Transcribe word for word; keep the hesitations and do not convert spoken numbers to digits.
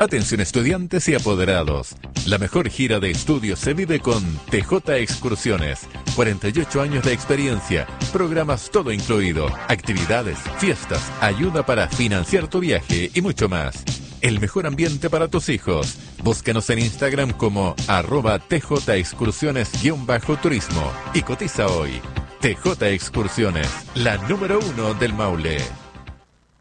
Atención estudiantes y apoderados. La mejor gira de estudios se vive con T J Excursiones. cuarenta y ocho años de experiencia, programas todo incluido, actividades, fiestas, ayuda para financiar tu viaje y mucho más. El mejor ambiente para tus hijos. Búscanos en Instagram como arroba tjexcursiones-turismo y cotiza hoy. T J Excursiones, la número uno del Maule.